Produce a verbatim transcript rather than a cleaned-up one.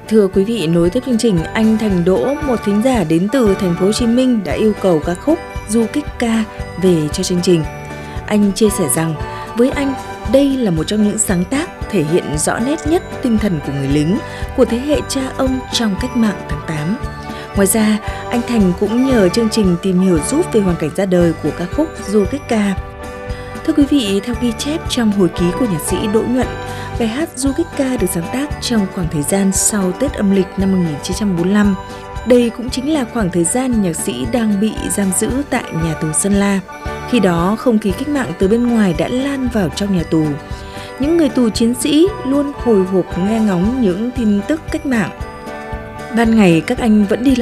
Thưa quý vị, nối tiếp chương trình, anh Thành Đỗ, một thính giả đến từ thành phố Hồ Chí Minh đã yêu cầu ca khúc Du Kích Ca về cho chương trình. Anh chia sẻ rằng, với anh, đây là một trong những sáng tác thể hiện rõ nét nhất tinh thần của người lính, của thế hệ cha ông trong cách mạng tháng tám. Ngoài ra, anh Thành cũng nhờ chương trình tìm hiểu giúp về hoàn cảnh ra đời của ca khúc Du Kích Ca. Thưa quý vị, theo ghi chép trong hồi ký của nhạc sĩ Đỗ Nhuận, bài hát Du Kích Ca được sáng tác trong khoảng thời gian sau Tết âm lịch năm một nghìn chín trăm bốn mươi lăm. Đây cũng chính là khoảng thời gian nhạc sĩ đang bị giam giữ tại nhà tù Sơn La. Khi đó, không khí cách mạng từ bên ngoài đã lan vào trong nhà tù. Những người tù chiến sĩ luôn hồi hộp nghe ngóng những tin tức cách mạng. Ban ngày các anh vẫn đi